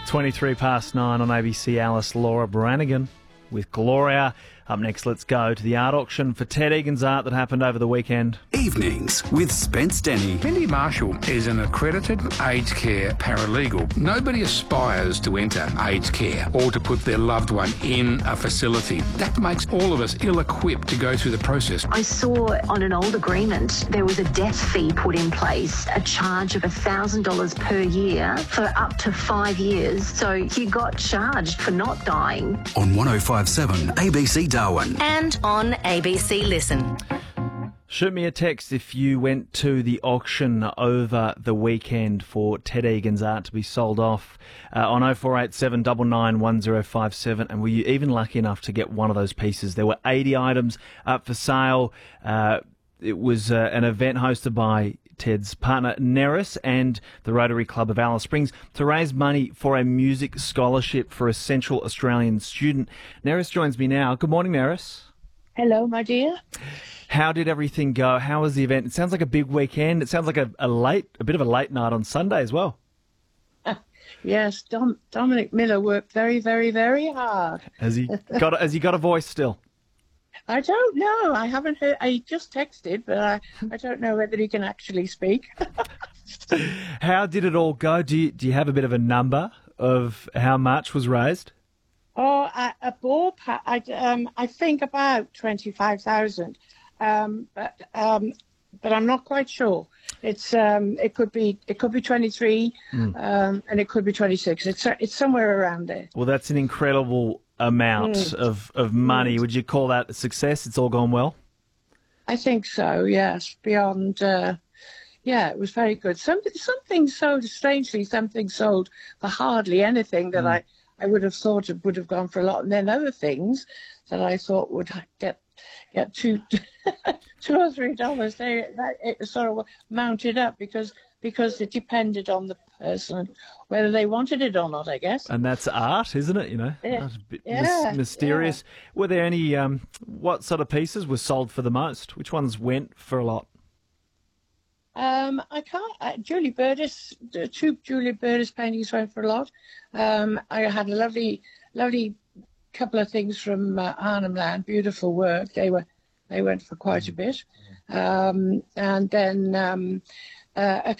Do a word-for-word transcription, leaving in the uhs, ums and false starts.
twenty-three past nine on A B C. Alice Laura Brannigan with Gloria. Up next, let's go to the art auction for Ted Egan's art that happened over the weekend. Evenings with Spence Denny. Mindy Marshall is an accredited aged care paralegal. Nobody aspires to enter aged care or to put their loved one in a facility. That makes all of us ill-equipped to go through the process. I saw on an old agreement there was a death fee put in place, a charge of one thousand dollars per year for up to five years. So you got charged for not dying. On one oh five seven A B C Darwin. And on A B C Listen. Shoot me a text if you went to the auction over the weekend for Ted Egan's art to be sold off uh, on oh four eight seven nine nine one oh five seven. And were you even lucky enough to get one of those pieces? There were eighty items up for sale. Uh, it was uh, an event hosted by Ted's partner Neris and the Rotary Club of Alice Springs to raise money for a music scholarship for a Central Australian student. Neris joins me now. Good morning, Neris. Hello, my dear. How did everything go? How was the event? It sounds like a big weekend. It sounds like a, a late, a bit of a late night on Sunday as well. Uh, yes, Dom, Dominic Miller worked very, very, very hard. Has he got? Has he got a voice still? I don't know. I haven't heard. I just texted, but I, I don't know whether he can actually speak. How did it all go? Do you, do you have a bit of a number of how much was raised? Oh, a, a ballpark. I, um, I think about twenty-five thousand, um, but um, but I'm not quite sure. It's um, it could be it could be twenty-three, mm. um, and it could be twenty-six. It's it's somewhere around there. Well, that's an incredible amount mm. of, of money. Mm. Would you call that a success? It's all gone well? I think so, yes. Beyond, uh, yeah, it was very good. Something, something sold, strangely, something sold for hardly anything that mm. I, I would have thought it would have gone for a lot. And then other things that I thought would get get two, two or three dollars, they, that, it sort of mounted up because because it depended on the person, whether they wanted it or not, I guess. And that's art, isn't it? You know, yeah. That's a bit yeah. mis- mysterious. Yeah. Were there any, um, what sort of pieces were sold for the most? Which ones went for a lot? Um, I can't, uh, Julie Burtis, the two Julie Burtis paintings went for a lot. Um, I had a lovely, lovely couple of things from uh, Arnhem Land, beautiful work. They were, they went for quite a bit. Um, and then um, uh, a